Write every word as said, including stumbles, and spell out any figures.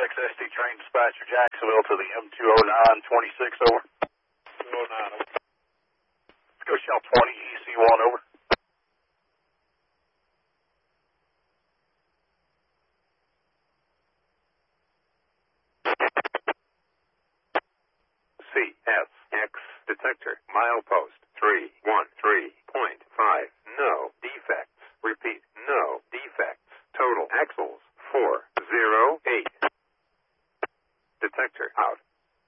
X S T train dispatcher Jacksonville to the M two oh nine twenty-six, over. two oh nine, over. Let's go Shell twenty E C one, over. C F X detector, milepost three one three point five.